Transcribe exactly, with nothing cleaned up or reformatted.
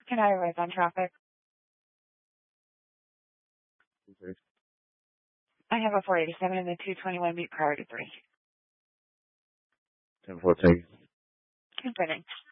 Can I advise on traffic? Okay. I have a four eighty-seven and the two twenty-one beat priority three. ten four, take. Confirming.